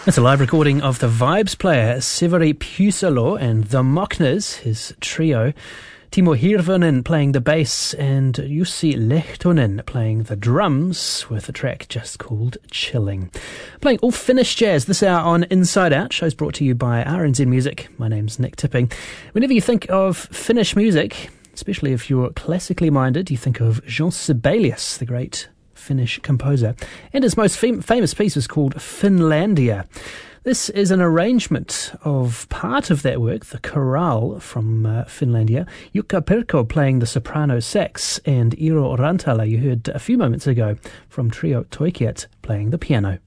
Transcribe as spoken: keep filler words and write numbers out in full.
It's a live recording of the Vibes player, Severi Pusalo, and the Mockners, his trio. Timo Hirvonen playing the bass and Jussi Lehtonen playing the drums with a track just called Chilling. Playing all Finnish jazz this hour on Inside Out. Show's brought to you by R N Z Music. My name's Nick Tipping. Whenever you think of Finnish music, especially if you're classically minded, you think of Jean Sibelius, the great Finnish composer. And his most fam- famous piece is called Finlandia. This is an arrangement of part of that work, the chorale from uh, Finlandia. Jukka Perko playing the soprano sax, and Iiro Rantala, you heard a few moments ago, from Trio Toikiat, playing the piano.